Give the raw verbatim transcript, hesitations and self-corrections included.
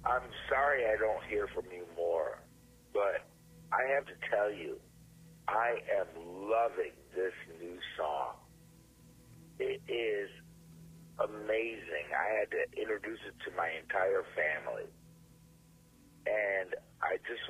I'm sorry I don't hear from you more, but I have to tell you, I am loving this new song. It is amazing. I had to introduce it to my entire family. And I just